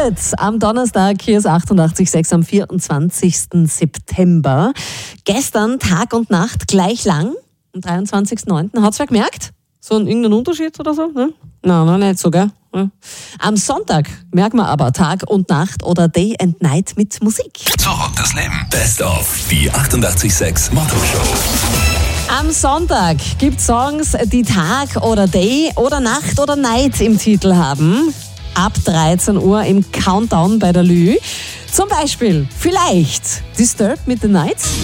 endet am Donnerstag. Hier ist 88,6 am 24. September. Gestern Tag und Nacht gleich lang, am 23.09. Hat's wer gemerkt? So irgendeinen Unterschied oder so? Ne? Nein, noch nicht so, gell? Ja. Am Sonntag merken wir aber Tag und Nacht oder Day and Night mit Musik. Zurück das Leben. Best of die 88,6 Motto-Show. Am Sonntag gibt es Songs, die Tag oder Day oder Nacht oder Night im Titel haben. Ab 13 Uhr im Countdown bei der Lü. Zum Beispiel vielleicht Disturbed mit The Night.